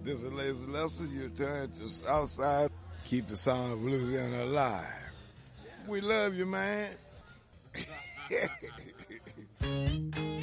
This is Lazy Lester. You turn to Southside. Keep the sound of Louisiana alive. We love you, man.